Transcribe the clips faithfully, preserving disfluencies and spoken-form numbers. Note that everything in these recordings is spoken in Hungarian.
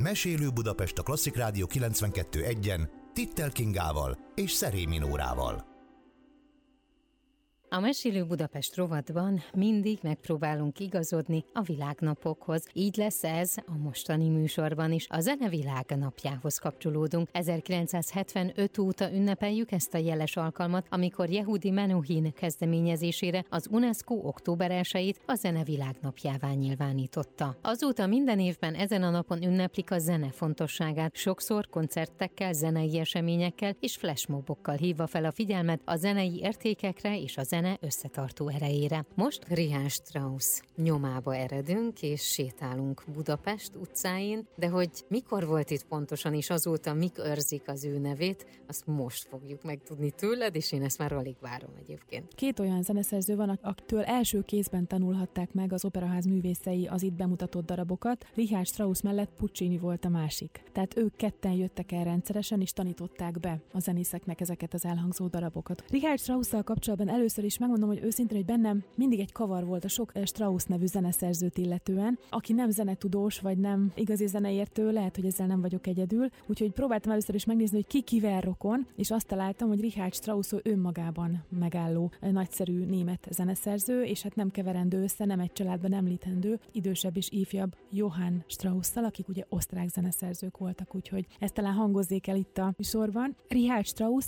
Mesélő Budapest a Klasszik Rádió kilencvenkettő egyen Tittel Kingával és Szerémi Nórával. A Mesélő Budapest rovatban mindig megpróbálunk igazodni a világnapokhoz. Így lesz ez a mostani műsorban is. A Zene Világnapjához kapcsolódunk. ezerkilencszázhetvenöt óta ünnepeljük ezt a jeles alkalmat, amikor Yehudi Menuhin kezdeményezésére az UNESCO október elsejét a Zene Világnapjává nyilvánította. Azóta minden évben ezen a napon ünneplik a zene fontosságát, sokszor koncertekkel, zenei eseményekkel és flashmobokkal hívva fel a figyelmet a zenei értékekre és a zene összetartó erejére. Most Richard Strauss nyomába eredünk és sétálunk Budapest utcáin, de hogy mikor volt itt pontosan és azóta mik őrzik az ő nevét, azt most fogjuk megtudni tőled, és én ezt már alig várom egyébként. Két olyan zeneszerző van, akitől első kézben tanulhatták meg az Operaház művészei az itt bemutatott darabokat. Richard Strauss mellett Puccini volt a másik. Tehát ők ketten jöttek el rendszeresen, és tanították be a zenészeknek ezeket az elhangzó darabokat. Richard Strausszal kapcsolatban először is megmondom, hogy őszintén, hogy bennem mindig egy kavar volt a sok Strauss nevű zeneszerzőt illetően. Aki nem zenetudós, vagy nem igazi zeneértő, lehet, hogy ezzel nem vagyok egyedül. Úgyhogy próbáltam először is megnézni, hogy ki kivel rokon, és azt találtam, hogy Richard Strauss önmagában megálló nagyszerű német zeneszerző, és hát nem keverendő össze, nem egy családban említendő, idősebb és ifjabb Johann Strausszal, akik ugye osztrák zeneszerzők voltak, úgyhogy ezt talán hangozzék el itt a sorban. Richard Strauss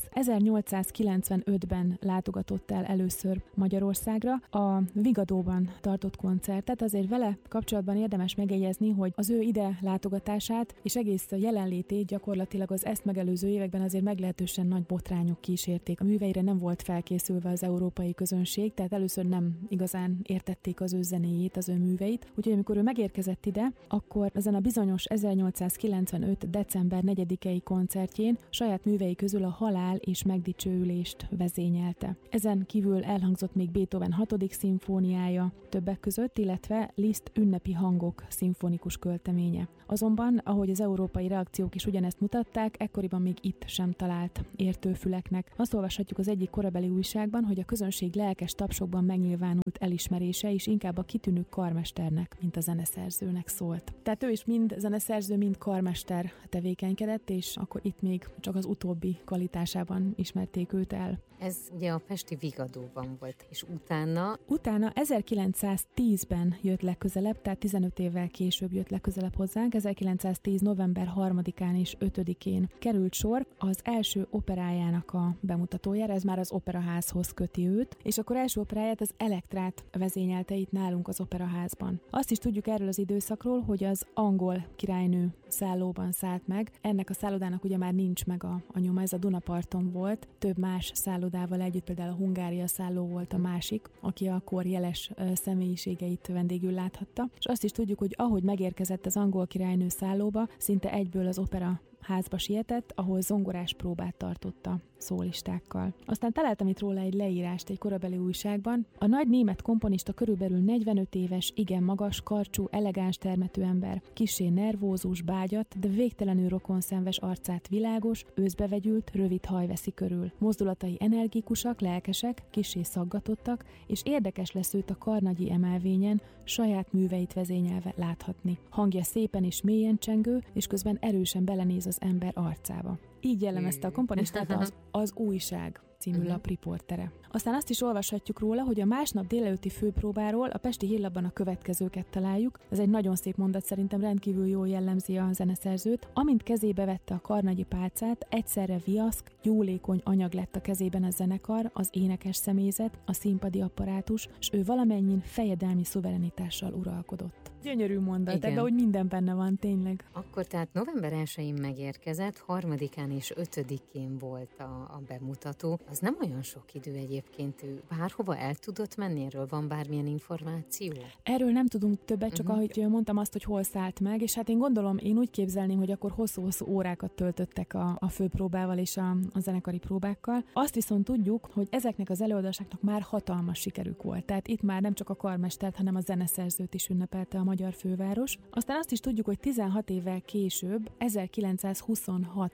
ezernyolcszázkilencvenötben látogatott el először Magyarországra a Vigadóban tartott koncertet. Azért vele kapcsolatban érdemes megjegyezni, hogy az ő ide látogatását és egész jelenlétét gyakorlatilag az ezt megelőző években azért meglehetősen nagy botrányok kísérték. A műveire nem volt felkészülve az európai közönség, tehát először nem igazán értették az ő zenéjét, az ő műveit. Úgyhogy amikor ő megérkezett ide, akkor ezen a bizonyos ezernyolcszázkilencvenöt. december negyedikei koncertjén saját művei közül a Halál és megdicsőülést vezényelte. Ezen kívül elhangzott még Beethoven hatodik szimfóniája többek között, illetve Liszt ünnepi hangok szimfonikus költeménye. Azonban, ahogy az európai reakciók is ugyanezt mutatták, ekkoriban még itt sem talált értőfüleknek. Azt olvashatjuk az egyik korabeli újságban, hogy a közönség lelkes tapsokban megnyilvánult elismerése is inkább a kitűnő karmesternek, mint a zeneszerzőnek szólt. Tehát ő is mind zeneszerző, mind karmester tevékenykedett, és akkor itt még csak az utóbbi kvalitásában ismerték őt el. Ez ugye a pesti Vigadóban volt, és utána... Utána ezerkilencszáztízben jött legközelebb, tehát tizenöt évvel később jött legközelebb hozzánk, ezerkilencszáztíz. november harmadikán és ötödikén került sor az első operájának a bemutatójára, ez már az Operaházhoz köti őt, és akkor első operáját az Elektrát vezényelte itt nálunk az Operaházban. Azt is tudjuk erről az időszakról, hogy az angol királynő szállóban szállt meg, ennek a szállodának ugye már nincs meg a, a nyoma, ez a Dunaparton volt, több más szállodával együtt, például a Hungária szálló volt a másik, aki a kor jeles személyiségeit vendégül láthatta, és azt is tudjuk, hogy ahogy megérkezett az angol királynő szállóba, szinte egyből az opera házba sietett, ahol zongorás próbát tartotta szólistákkal. Aztán találtam itt róla egy leírást egy korabeli újságban. A nagy német komponista körülbelül negyvenöt éves, igen magas, karcsú, elegáns termetű ember. Kissé nervózus, bágyat, de végtelenül rokonszenves arcát világos, őszbevegyült, rövid haj veszi körül. Mozdulatai energikusak, lelkesek, kissé szaggatottak, és érdekes lesz őt a karnagyi emelvényen saját műveit vezényelve láthatni. Hangja szépen és mélyen csengő, és közben erősen belenéz az ember arcába. Így jellemezte a komponistát az, az Újság című uh-huh. lap riportere. Aztán azt is olvashatjuk róla, hogy a másnap délelőtti főpróbáról a Pesti Hírlapban a következőket találjuk. Ez egy nagyon szép mondat, szerintem rendkívül jól jellemzi a zeneszerzőt. Amint kezébe vette a karnagyi pálcát, egyszerre viaszk, jólékony anyag lett a kezében a zenekar, az énekes személyzet, a színpadi apparátus, és ő valamennyin fejedelmi szuverenitással uralkodott. Gyönyörű mondat, ebben úgy minden benne van, tényleg. Akkor tehát november elsején megérkezett, harmadikán és ötödikén volt a, a bemutató. Az nem olyan sok idő egyébként, ő bárhova el tudott menni, erről van bármilyen információ? Erről nem tudunk többet, csak uh-huh. ahogy mondtam azt, hogy hol szállt meg, és hát én gondolom, én úgy képzelném, hogy akkor hosszú-hosszú órákat töltöttek a, a főpróbával és a, a zenekari próbákkal. Azt viszont tudjuk, hogy ezeknek az előadásoknak már hatalmas sikerük volt. Tehát itt már nem csak a karmestert, hanem a zeneszerzőt is ünnepelte a magyar főváros. Aztán azt is tudjuk, hogy tizenhat évvel később, ezerkilencszázhuszonhat. január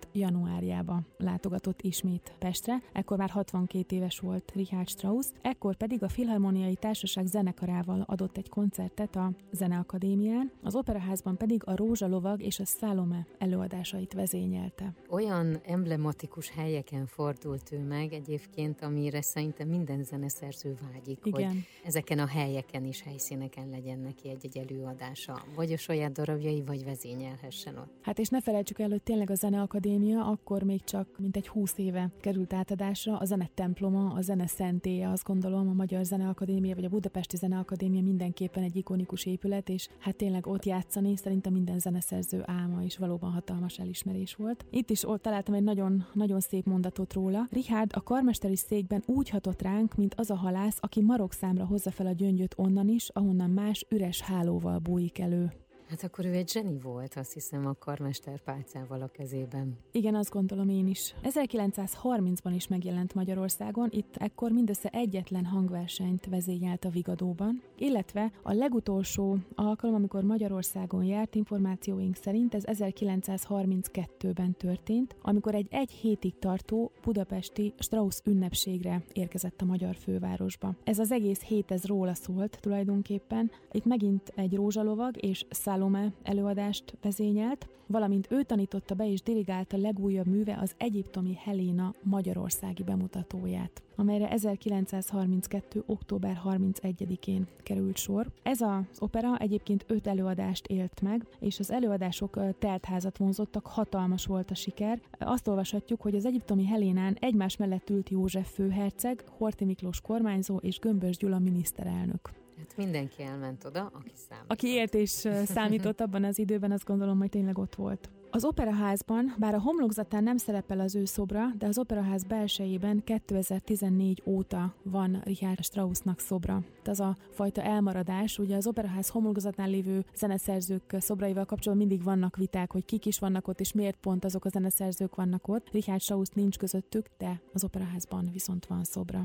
januárjába látogatott ismét Pestre, ekkor már hatvankét éves volt Richard Strauss, ekkor pedig a Filharmoniai Társaság zenekarával adott egy koncertet a Zeneakadémián, az Operaházban pedig a Rózsalovag és a Salome előadásait vezényelte. Olyan emblematikus helyeken fordult ő meg egyébként, amire szerintem minden zeneszerző vágyik, igen, hogy ezeken a helyeken is, helyszíneken legyen neki egy-egy előadása, vagy a saját darabjai, vagy vezényelhessen ott. Hát és ne felejtsük el, hogy tényleg a Zeneakadémia akkor még csak mintegy húsz éve került átadásra, a zene temploma, a zene szentélye, azt gondolom, a Magyar Zeneakadémia vagy a Budapesti Zeneakadémia mindenképpen egy ikonikus épület, és hát tényleg ott játszani szerintem minden zeneszerző álma, és valóban hatalmas elismerés volt. Itt is ott találtam egy nagyon, nagyon szép mondatot róla. Richard a karmesteri székben úgy hatott ránk, mint az a halász, aki marokszámra hozza fel a gyöngyöt onnan is, ahonnan más üres hálóval bújik elő. Hát akkor ő egy zseni volt, azt hiszem, a karmester pálcával a kezében. Igen, azt gondolom én is. ezerkilencszázharmincban is megjelent Magyarországon, itt ekkor mindössze egyetlen hangversenyt vezényelt a Vigadóban, illetve a legutolsó alkalom, amikor Magyarországon járt, információink szerint ez ezerkilencszázharminckettőben történt, amikor egy egy hétig tartó budapesti Strauss ünnepségre érkezett a magyar fővárosba. Ez az egész hét ez róla szólt tulajdonképpen. Itt megint egy Rózsalovag és Salome előadást vezényelt, valamint ő tanította be és dirigálta legújabb műve az egyiptomi Helena magyarországi bemutatóját, amelyre ezerkilencszázharminckettő. október harmincegyedikén került sor. Ez az opera egyébként öt előadást élt meg, és az előadások teltházat vonzottak, hatalmas volt a siker. Azt olvashatjuk, hogy az egyiptomi Helénán egymás mellett ült József főherceg, Horthy Miklós kormányzó és Gömbös Gyula miniszterelnök. Hát mindenki elment oda, aki számított. Aki élt és számított abban az időben, azt gondolom, hogy tényleg ott volt. Az Operaházban, bár a homlokzatán nem szerepel az ő szobra, de az Operaház belsejében kétezer-tizennégy óta van Richard Straussnak szobra. Ez a fajta elmaradás, ugye az Operaház homlokzatán lévő zeneszerzők szobraival kapcsolatban mindig vannak viták, hogy kik is vannak ott, és miért pont azok a zeneszerzők vannak ott. Richard Strauss nincs közöttük, de az Operaházban viszont van szobra.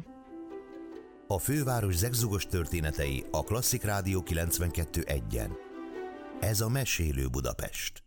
A főváros zegzugos történetei a Klasszik Rádió kilencvenkettő egyen. Ez a Mesélő Budapest.